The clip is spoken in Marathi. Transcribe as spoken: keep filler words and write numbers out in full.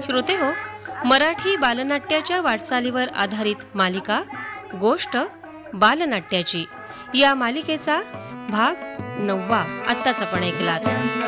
श्रोते हो, मराठी बालनाट्याच्या वाटचालीवर आधारित मालिका गोष्ट बालनाट्याची या मालिकेचा भाग नववा आत्ताच आपण ऐकलात.